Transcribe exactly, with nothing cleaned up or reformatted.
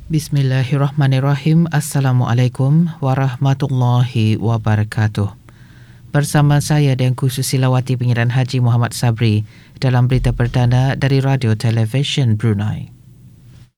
Bismillahirrahmanirrahim. Assalamualaikum warahmatullahi wabarakatuh. Bersama saya Dengku Susilawati Pengiran Haji Muhammad Sabri dalam berita perdana dari Radio Television Brunei.